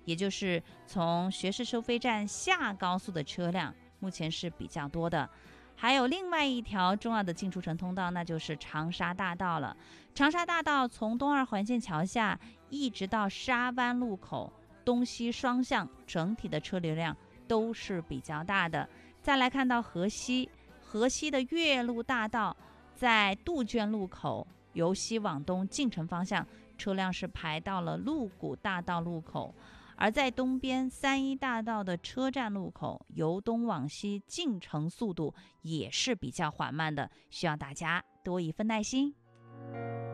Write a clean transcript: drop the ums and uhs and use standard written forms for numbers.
也就是从学士收费站下高速的车辆，目前是比较多的。还有另外一条重要的进出城通道，那就是长沙大道了。长沙大道从东二环线桥下一直到沙湾路口，东西双向整体的车流量都是比较大的。再来看到河西的岳麓大道，在杜鹃路口由西往东进城方向，车辆是排到了鹿谷大道路口。而在东边三一大道的车站路口，由东往西进城速度也是比较缓慢的，需要大家多一份耐心。